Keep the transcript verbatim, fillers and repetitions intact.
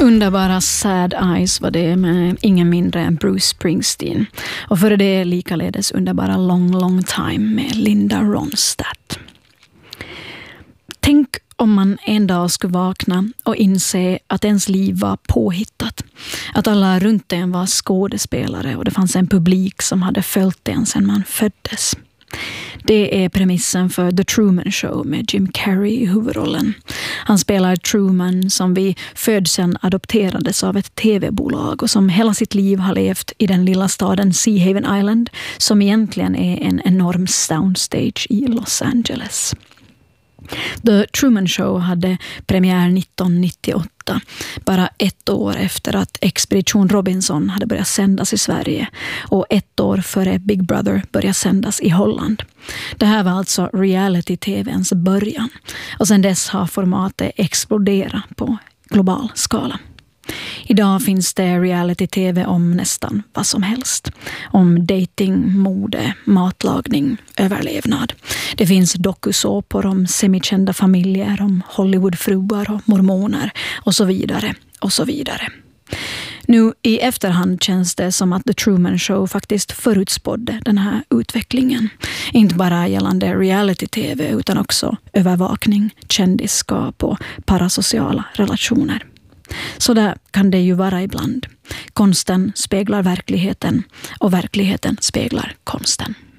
Underbara Sad Eyes var det med ingen mindre än Bruce Springsteen. Och för det likaledes underbara Long Long Time med Linda Ronstadt. Tänk om man en dag skulle vakna och inse att ens liv var påhittat. Att alla runt en var skådespelare och det fanns en publik som hade följt en sedan man föddes. Det är premissen för The Truman Show med Jim Carrey i huvudrollen. Han spelar Truman som vid födseln adopterades av ett tv-bolag och som hela sitt liv har levt i den lilla staden Sea Haven Island som egentligen är en enorm soundstage i Los Angeles. The Truman Show hade premiär nittonhundranittioåtta, bara ett år efter att Expedition Robinson hade börjat sändas i Sverige och ett år före Big Brother började sändas i Holland. Det här var alltså reality-tvns början och sedan dess har formatet exploderat på global skala. Idag finns det reality-tv om nästan vad som helst. Om dating, mode, matlagning, överlevnad. Det finns dokusåpor om semikända familjer, om Hollywoodfruar och mormoner och så vidare och så vidare. Nu i efterhand känns det som att The Truman Show faktiskt förutspådde den här utvecklingen. Inte bara gällande reality-tv utan också övervakning, kändisskap och parasociala relationer. Så där kan det ju vara ibland. Konsten speglar verkligheten och verkligheten speglar konsten.